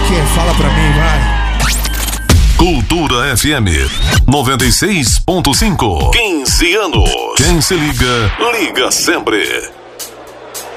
quê? Fala pra mim, vai. Cultura FM 96.5. 15 anos. Quem se liga, liga sempre.